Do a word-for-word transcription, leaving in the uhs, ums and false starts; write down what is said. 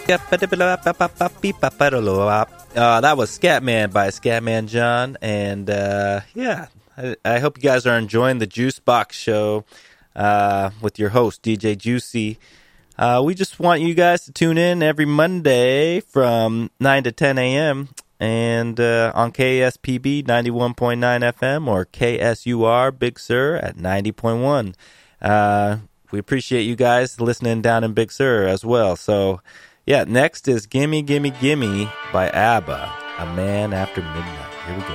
Uh, that was Scatman by Scatman John, and uh, yeah, I, I hope you guys are enjoying the Juice Box Show uh, with your host D J Juicy. Uh, we just want you guys to tune in every Monday from nine to ten a.m. and uh, on K S P B ninety-one point nine F M or K S U R Big Sur at ninety point one. Uh, we appreciate you guys listening down in Big Sur as well. So, yeah, next is Gimme Gimme Gimme by ABBA, A Man After Midnight. Here we go.